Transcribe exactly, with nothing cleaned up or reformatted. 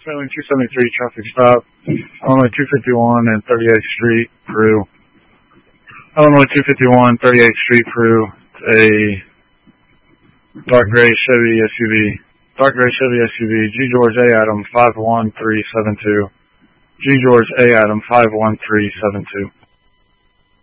Family two seventy-three traffic stop, Illinois two fifty-one and thirty-eighth Street, Peru. Illinois two fifty-one, thirty-eighth Street, Peru. A dark gray Chevy S U V. Dark gray Chevy S U V. G George A Adam five one three seven two. G George A Adam five one three seven two.